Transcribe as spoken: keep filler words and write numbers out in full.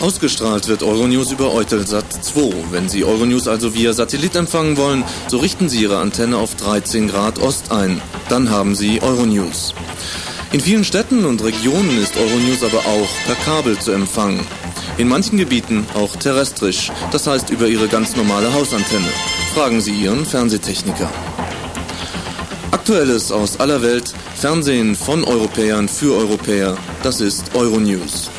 Ausgestrahlt wird Euronews über Eutelsat zwei. Wenn Sie Euronews also via Satellit empfangen wollen, so richten Sie Ihre Antenne auf dreizehn Grad Ost ein. Dann haben Sie Euronews. In vielen Städten und Regionen ist Euronews aber auch per Kabel zu empfangen. In manchen Gebieten auch terrestrisch, das heißt über Ihre ganz normale Hausantenne. Fragen Sie Ihren Fernsehtechniker. Aktuelles aus aller Welt, Fernsehen von Europäern für Europäer, das ist Euronews.